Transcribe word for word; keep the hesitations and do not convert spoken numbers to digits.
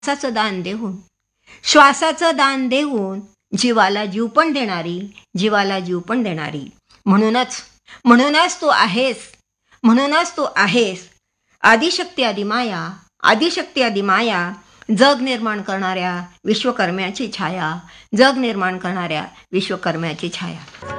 श्वासाचं दान देऊन श्वासाचं दान देऊन जीवाला जीव पण देणारी जीवाला जीव पण देणारी म्हणूनच म्हणूनच तू आहेस म्हणूनच तू आहेस आदिशक्ती आदिमाया आदिशक्ती आदिमाया जग निर्माण करणाऱ्या विश्वकर्म्याची छाया जग निर्माण करणाऱ्या विश्वकर्म्याची छाया.